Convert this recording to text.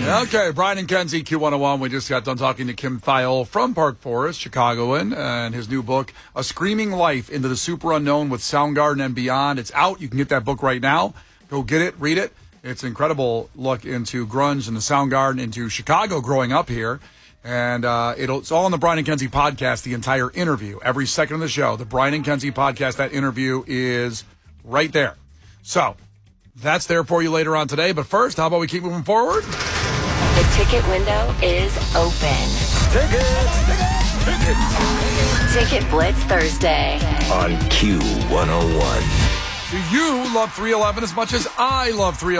Okay, Brian and Kenzie, Q101. We just got done talking to Kim Thayil from Park Forest, Chicagoan, and his new book, A Screaming Life into the Super Unknown with Soundgarden and Beyond. It's out. You can get that book right now. Go get it, read it. It's an incredible look into grunge and the Soundgarden, into Chicago growing up here. And it's all on the Brian and Kenzie podcast, the entire interview, every second of the show. The Brian and Kenzie podcast, that interview is right there. So that's there for you later on today. But first, how about we keep moving forward? The ticket window is open. Ticket Blitz Thursday on Q101. Do you love 311 as much as I love 311?